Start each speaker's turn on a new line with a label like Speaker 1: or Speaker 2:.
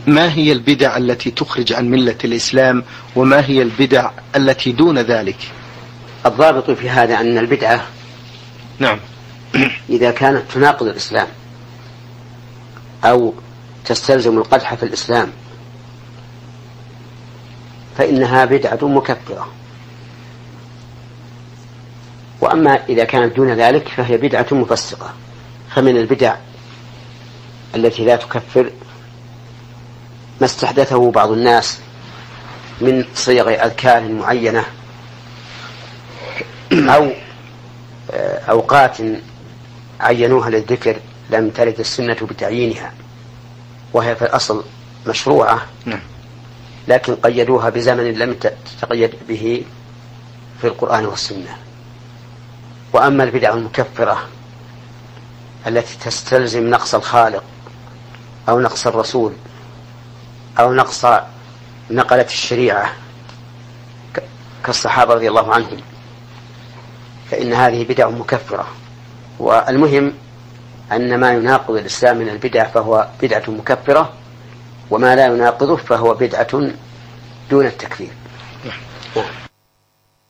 Speaker 1: ما هي البدع التي تخرج عن ملة الإسلام وما هي البدع التي دون ذلك؟
Speaker 2: الضابط في هذا أن البدعة
Speaker 1: نعم
Speaker 2: إذا كانت تناقض الإسلام أو تستلزم القدح في الإسلام فإنها بدعة مكفرة، وأما إذا كانت دون ذلك فهي بدعة مفسقة. فمن البدع التي لا تكفر ما استحدثه بعض الناس من صيغ أذكار معينة أو أوقات عينوها للذكر لم ترد السنة بتعيينها، وهي في الأصل مشروعة لكن قيدوها بزمن لم تتقيد به في القرآن والسنة. وأما البدع المكفرة التي تستلزم نقص الخالق أو نقص الرسول أو نقص نقلة الشريعة كالصحابة رضي الله عنهم فإن هذه بدع مكفرة. والمهم أن ما يناقض الإسلام من البدع فهو بدعة مكفرة، وما لا يناقضه فهو بدعة دون التكفير.